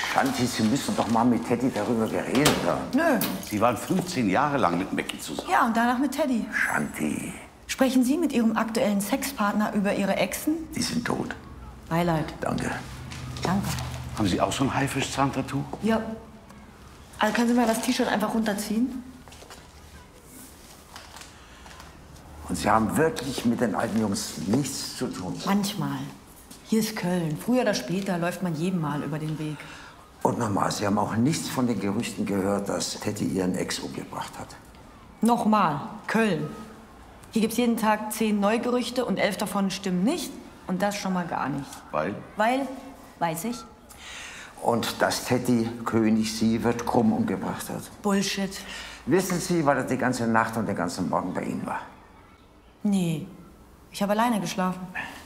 Shanti, Sie müssen doch mal mit Teddy darüber geredet haben. Nö. Sie waren 15 Jahre lang mit Mackie zusammen. Ja, und danach mit Teddy. Shanti, Sprechen Sie mit Ihrem aktuellen Sexpartner über Ihre Exen? die sind tot. Beileid. Danke. Danke. Haben Sie auch so ein Haifischzahntattoo? Ja. Also können Sie mal das T-Shirt einfach runterziehen? Und Sie haben wirklich mit den alten Jungs nichts zu tun. Manchmal. Hier ist Köln. Früher oder später läuft man jedem Mal über den Weg. Und nochmal, Sie haben auch nichts von den Gerüchten gehört, dass Teddy Ihren Ex umgebracht hat. Nochmal. Köln. Hier gibt's jeden Tag 10 Neugerüchte und 11 davon stimmen nicht. Und das schon mal gar nicht. Weil? Weil, weiß ich, Und dass Teddy König Sievert krumm umgebracht hat. Bullshit. Wissen Sie, weil er die ganze Nacht und den ganzen Morgen bei Ihnen war? Nee. Ich habe alleine geschlafen.